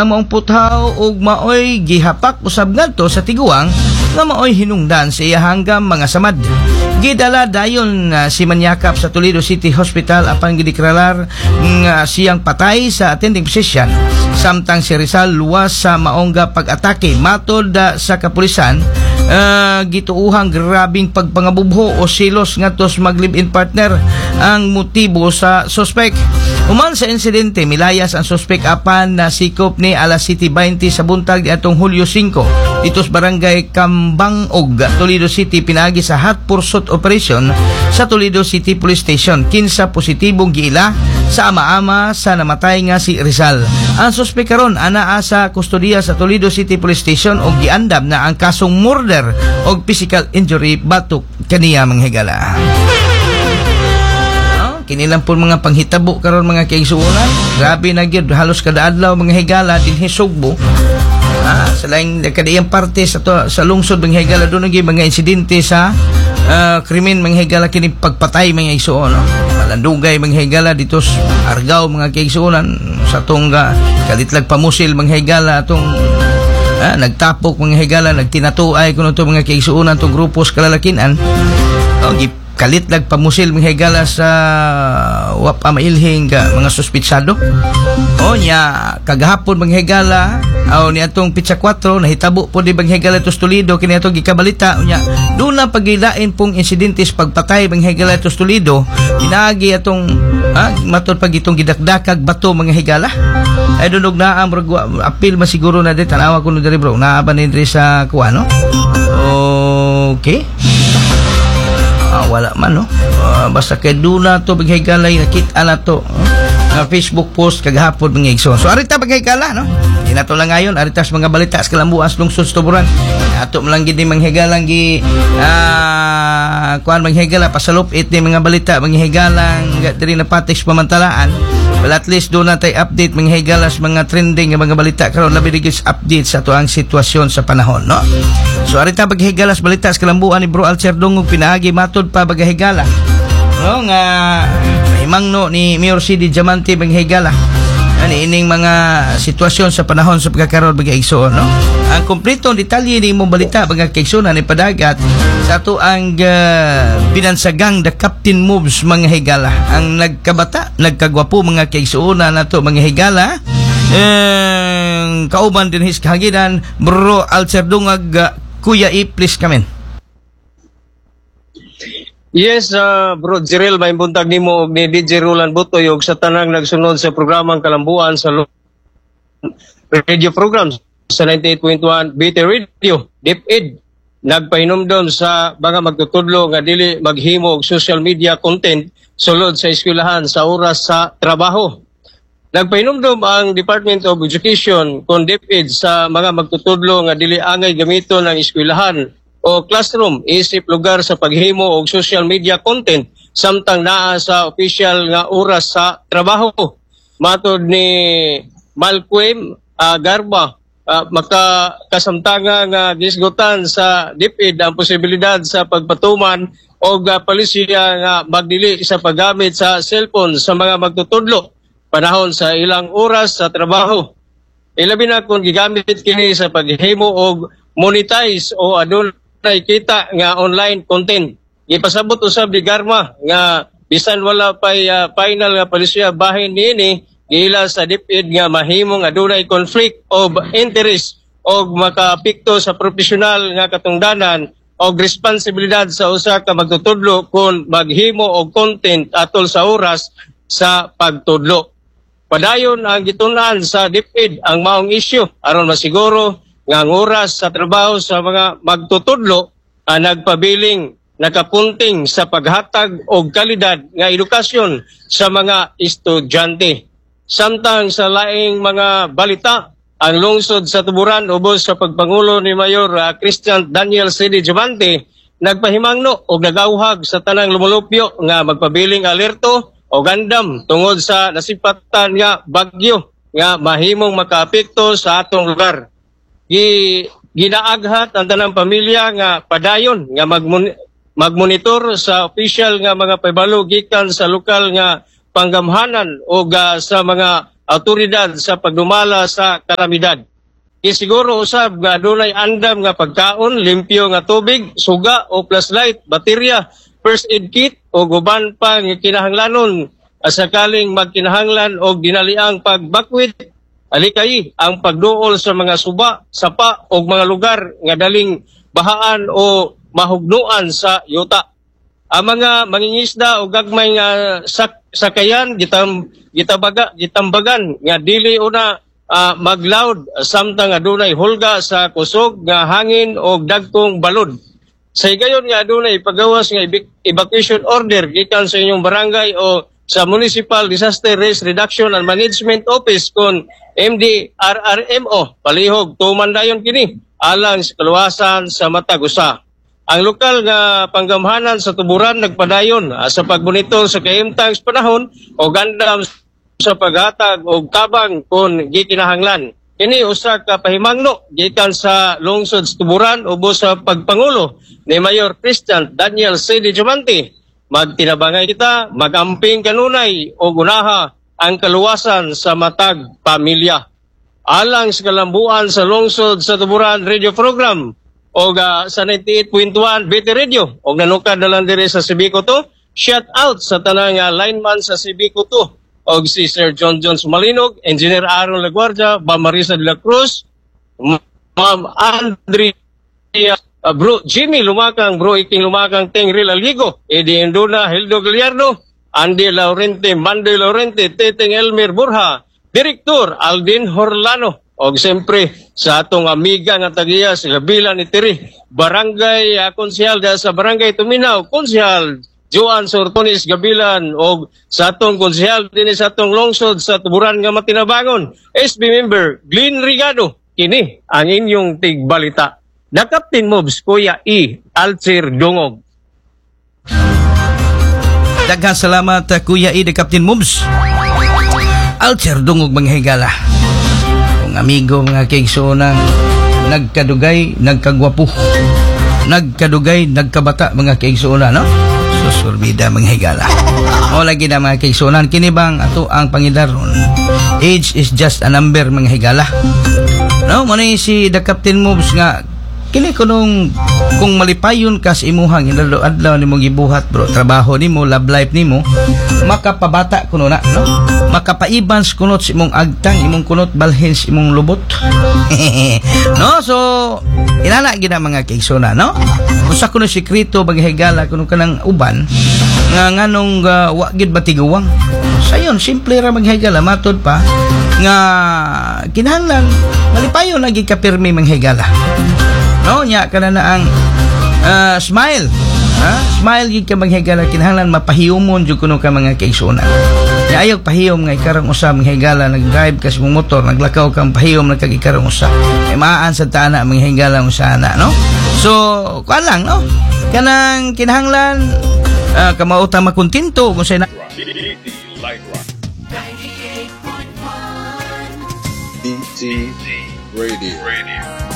maong puthaw ug maoy gihapak usab ngadto sa tiguang nga maoy hinungdan sa iya hanggang mga samad. Gidala dayon si Manyakap sa Toledo City Hospital apan gideklarar nga siyang patay sa attending physician. Samtang si Rizal luwas sa maongga pag-atake. Matod sa kapulisan, gituuhang grabing pagpangabubho o silos ngadto sa mag-live-in partner ang motibo sa suspect. Human sa insidente, milayas ang suspect apan na sikop ni alas 7:20 sa buntag atong Hulyo 5 dito sa barangay Kambangog, Toledo City, pinaagi sa hot pursuit operation sa Toledo City Police Station. 15 positibong giila sa ama-ama sa namatay nga si Rizal. Ang suspect karon anaa sa kustodiya sa Toledo City Police Station ug giandam na ang kasong murder ug physical injury batok kaniya manghigala. Kinilang po mga panghitabo karon mga kaigsuonan. Grabe na gyud, halos kada adlaw mga higala dinhi Sugbo. Sa laing kadiyang parte sa lungsod mga higala doon gyud mga insidente sa krimen mga higala kini pagpatay mga igsuon, no? Malandugay mga higala dito sa Argao mga kaigsuonan sa tong kalitlag pamusil mga higala atong nagtapok mga higala, nagtinatuay kuno to mga kaigsuonan tong grupos kalalakinan. Kalitlag pamusil mga higala sa wapa mailhing mga suspitsado. O nya kagahapon mga higala aw ni atong pitsa 4 nahitabo po di mga higala tos Toledo kini atong gikabalita nya doon na pagilain pong insidente sa pagpatay mga higala tos Toledo. Inaagi atong matod pag itong gidakdakag bato mga higala. Ay dunog na ang apil masiguro na di tanawa kuno diri bro naa ba ni diri sa kuano. Okay. Wala man, no? Basta kay duna to bighigalay nakita na to na Facebook post kagahapon mga igsoon. So arita bighigalay, no? Di na to lang ngayon aritas mga balita sa kalambuan sa lungsod sa Tuburan. Ato man lang gid mga higalang gi kuan mga higala pasalupit ni mga balita mga higalang diri na patiks pamantalaan. Well, at least doon natin update mga higalas, mga trending, mga balita karon labi digis update sa tuang sitwasyon sa panahon, no? So arita paghigalas balita sa kalambuan ni Bro Alcer Dungog pinaagi matod pa bagahigala. No nga himangno ni Mayor CD Diamante baghigala. Ani ining mga sitwasyon sa panahon sa pagkakaroon bagay-igsoon, no? Ang kompletong detalye ni mong balita bagay-igsoon ni padagat sa ato ang binansagang the captain moves mga higala. Ang nagkabata, nagkagwapo mga kaigsuon na to mga higala. Kauban din his kahaginan Bro Alcer Dungog, Kuya please come in. Yes, Bro Jirel, may buntag nimo og ni DJ Roland Butoy og sa tanang nagsunod sa programang Kalambuan sa radio programs sa 98.1 BT Radio. DepEd nagpahinumdom sa mga magtutudlo nga dili maghimo og social media content sulod sa eskwelahan sa oras sa trabaho. Nagpahinumdom ang Department of Education kon DepEd sa mga magtutudlo nga dili angay gamiton ang eskwelahan o classroom isip lugar sa paghimo og social media content samtang naa sa official nga oras sa trabaho. Matod ni Malcolm Garba, makakasamtanga nga gisgutan sa DepEd ang posibilidad sa pagpatuman og palisiya nga magdili sa paggamit sa cellphone sa mga magtutudlo panahon sa ilang oras sa trabaho. Ilabi na kung gigamit kini sa paghimo og monetize o adunay kita nga online content. Ipasabot usab ni Garma nga bisan wala pay final nga palisiya bahin niini gila sa DepEd nga mahimong adunay conflict of interest og makaapekto sa profesional nga katungdanan og responsibilidad sa usa ka magtutudlo kung maghimo og content atol sa oras sa pagtudlo. Padayon ang gitun-an sa DepEd ang maong issue aron masiguro nga ang oras sa trabaho sa mga magtutudlo nagpabiling nakapunting sa paghatag og kalidad nga edukasyon sa mga estudyante. Samtang sa laing mga balita, ang lungsod sa Tuburan ubos sa pagpangulo ni Mayor Christian Daniel C. Diamante nagpahimangno og nagauhag sa tanang lumulupyo nga magpabiling alerto o gandam tungod sa nasipatan nga bagyo nga mahimong makaapekto sa atong lugar. Ginaaghat ang tanang pamilya nga padayon nga magmonitor sa official nga mga pahibalo gikan sa lokal nga panggamhanan o sa mga awtoridad sa pagdumala sa kalamidad. Siguro usab nga adunay andam nga pagkaon, limpyo nga tubig, suga o flashlight, baterya, first aid kit o guban pa nga kinahanglanon sakaling magkinahanglan o ginaliang pagbakwit. Alikay ang pagduol sa mga suba, sapa o mga lugar nga daling bahaan o mahugnuan sa yuta. Ang mga mangingisda o gagmay nga sakayan gitambagan nga dili una magloud samtang adunay hulga sa kusog nga hangin o dagkong balod. Sa higayon nga adunay pagawas nga evacuation order gikan sa inyong barangay o sa Municipal Disaster Risk Reduction and Management Office kon MDRRMO palihog tumandayon kini alang sa kaluwasan sa matag usa. Ang lokal nga panggamhanan sa tuburan nagpadayon sa pagbunitor sa kahimtang panahon o gandam sa paghatag og tabang kung gikinahanglan. Kini usa ka pahimangno gikan sa lungsod sa tuburan ubos sa pagpangulo ni Mayor Christian Daniel C. Diamante. Magtinabangay kita, magamping kanunay o gunaha ang kaluwasan sa matag pamilya. Alang sa kalambuan sa lungsod sa tuburan radio program o sa 98.1 BT Radio o nanukad na lang dire sa Sibico 2, shout out sa tanang lineman sa Sibico 2 o si Sir John Malinog, Engineer Aaron Laguardia, Ma'am Marisa de la Cruz, Ma'am Andrea, Bro Jimmy Lumakang, Bro Iking Lumakang, Tengril Aligo, Eddie Induna, Hildo Gallardo, Andy Laurente, Mandy Laurente, Teteng Elmer Burha, Direktor Aldin Horlano, o siyempre sa atong amiga nga tagiya sila bilan ni Tiri, Barangay Konsyal sa Barangay Tuminaw, Konsyal Joan Sortonis Gabilan o sa atong konsyal din sa atong lungsod sa tuburan nga matinabangon, SB member Glenn Rigado. Kini ang inyong tigbalita. Na Captain Mobs Kuya E. Alcir Dungog. Daghang salamat Kuya E. de Captain Mobs Alcir Dungog mga higala. Kung amigo mga kaigsoonang nagkadugay, nagkagwapo, nagkadugay, nagkabata mga kaigsoona, no? Susurbida mga higala. O lagi na mga kaigsunan, kinibang ato ang pangidaron. Age is just a number mga higala. No, muna si The Captain Moves nga, kini ko nung kung malipayon ka sa imuhang inadlaw ni mo gibuhat bro, trabaho ni mo, love life ni mo, makapabata kuno na, no? Makapaibans kunot sa imong agtang, imong kunot balhin sa imong lubot. No, so inana gina mga kaigsunan, no? Usa kuno sekreto baghigala kuno kanang uban nga nganong wa gid batiguwang. Sayon simple ra maghigala matod pa nga kinahanglan malipayon lagi ka pirmi manghigala. No, nya kana na ang smile. Smile gid ka maghigala kinahanglan mapahiyumon jud kuno ka mga kaigsunan. Nya ayog pahiyom nga ikarang usa maghigala nag-drive ka sa motor naglakaw kang pahiyom nagkag ikarang usa. Ay maan sa tana maghigala usa na, no? So, kuan lang, no? Kanang kinahanglan kamao ta makontento kung say na DT Radio.